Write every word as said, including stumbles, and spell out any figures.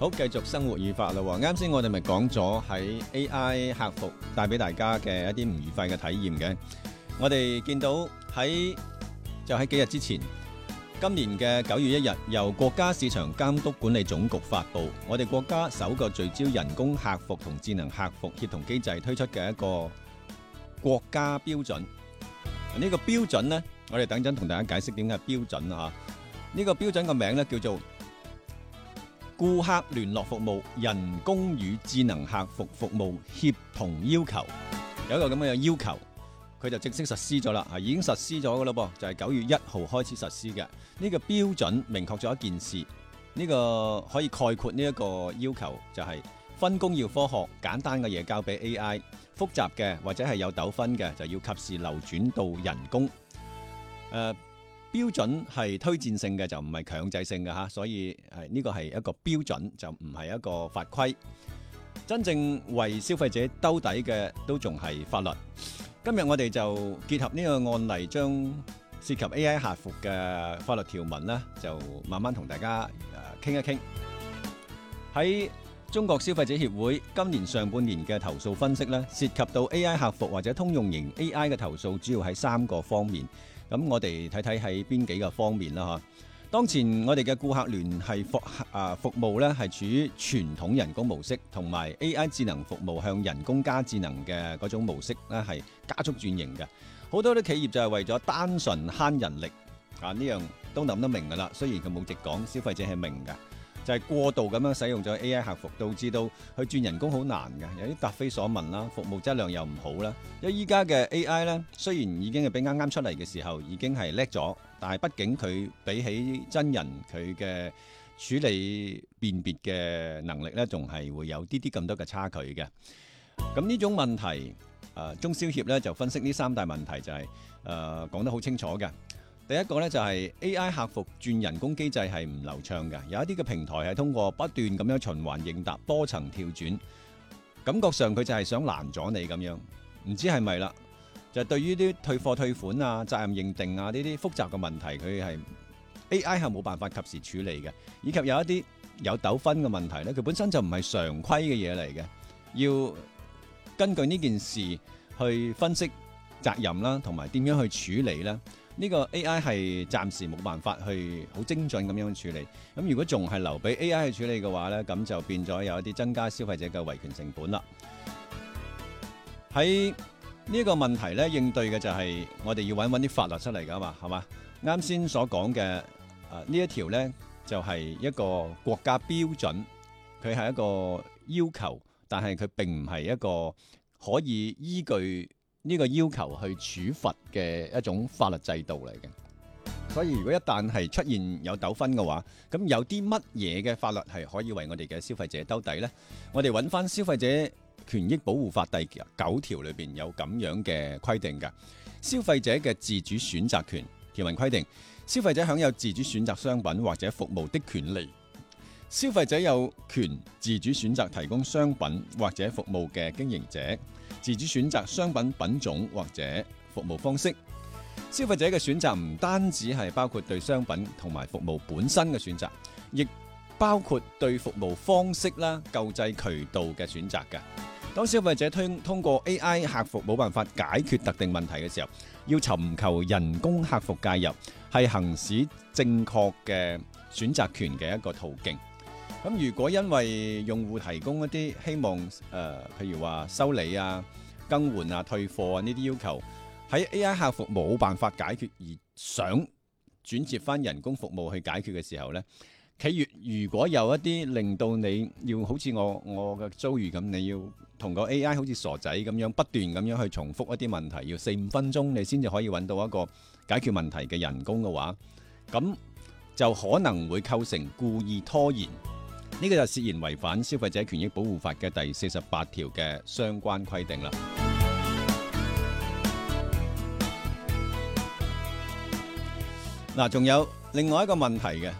好，繼續生活與法律喎。啱先我哋咪講咗喺 A I 客服帶俾大家嘅一啲唔愉快嘅體驗嘅。我哋見到喺就喺幾日之前，今年嘅九月一日，由國家市場監督管理總局發布，我哋國家首個聚焦人工客服同智能客服協同機制推出嘅一個國家標準。呢個標準呢，我哋等陣同大家解釋點解標準啊。呢個標準個名呢叫做顧客聯絡服務人工與智能客服服務協同要求，有一個咁樣嘅要求，佢就正式實施咗啦，係已經實施咗噶啦噃，就係九月一號開始實施嘅。呢個標準明確咗一件事，呢個可以概括呢一個要求就係分工要科學，簡單嘅嘢交俾 A I， 複雜嘅或者係有糾紛嘅就要及時流轉到人工。誒、呃。標準係推薦性嘅，就唔係強制性嘅嚇，所以係呢個係一個標準，就唔係一個法規。真正為消費者兜底嘅都仲係法律。今日我哋就結合呢個案例，將涉及 A I 客服嘅法律條文呢，就慢慢同大家誒傾一傾。喺中國消費者協會今年上半年嘅投訴分析呢，涉及到 A I 客服或者通用型 A I 嘅投訴，主要喺三個方面。咁我哋睇睇喺邊幾個方面啦嚇。當前我哋嘅顧客聯繫服啊服務咧係處於傳統人工模式，同埋 A I 智能服務向人工加智能嘅嗰種模式咧係加速轉型嘅。好多啲企業就係為咗單純慳人力啊，呢樣都諗得明㗎啦。雖然佢冇直講，消費者係明㗎。就係過度咁樣使用咗 A I 客服，導致到去轉人工好難嘅，有啲答非所問啦，服務質量又唔好啦。因為依家嘅 A I 呢，雖然已經係比啱啱出嚟嘅時候已經係叻咗，但係畢竟佢比起真人佢嘅處理辨別嘅能力呢，仲係會有啲啲咁多嘅差距嘅。咁呢種問題，誒中消協呢就分析呢三大問題，就係誒講得好清楚嘅。第一個咧就係 A I 客服轉人工機制係唔流暢嘅，有一啲嘅平台係通過不斷咁樣循環應答、多層跳轉，感覺上佢就係想攔咗你咁樣，唔知係咪啦？就係對於啲退貨退款啊、責任認定啊呢啲複雜嘅問題，佢係 A I 係冇辦法及時處理嘅，以及有一啲有糾紛嘅問題咧，佢本身就唔係常規嘅嘢嚟嘅，要根據呢件事去分析責任啦，同埋點樣去處理啦。呢個 A I 係暫時冇辦法去好精準咁樣處理，咁如果仲係留俾 A I 去處理嘅話呢，咁就變咗有一啲增加消費者嘅維權成本啦。喺呢個問題呢，應對嘅就係我哋要揾揾啲法律出嚟噶嘛，係嘛？啱先所講嘅誒呢一條呢，就係一個國家標準，佢係一個要求，但係佢並唔係一個可以依據呢個要求去處罰嘅一種法律制度嚟嘅，所以如果一旦係出現有糾紛嘅話，咁有啲乜嘢嘅法律係可以為我哋嘅消費者兜底呢？我哋揾翻消費者權益保護法第九條裏邊有咁樣嘅規定㗎。消費者嘅自主選擇權條文規定，消費者享有自主選擇商品或者服務的權利。消費者有權自主選擇提供商品或者服務嘅經營者，自主選擇商品品種或者服務方式。消費者嘅選擇唔單止係包括對商品同埋服務本身嘅選擇，亦包括對服務方式啦、購製渠道嘅選擇嘅。當消費者通通過 A I 客服冇辦法解決特定問題嘅時候，要尋求人工客服介入，係行使正確嘅選擇權嘅一個途徑。咁如果因為用戶提供一啲希望誒、呃，譬如話修理啊、更換啊、退貨啊呢啲要求，喺 A I 客服冇辦法解決而想轉接翻人工服務去解決嘅時候呢，企業如果有一啲令到你要好似我我嘅遭遇咁，你要同個 A I 好似傻仔咁樣不斷咁樣去重複一啲問題，要四五分鐘你先至可以揾到一個解決問題嘅人工嘅話，咁就可能會構成故意拖延。呢個就涉嫌違反消費者權益保護法嘅第四十八條嘅相關規定啦。嗱，仲有另外一個問題嘅，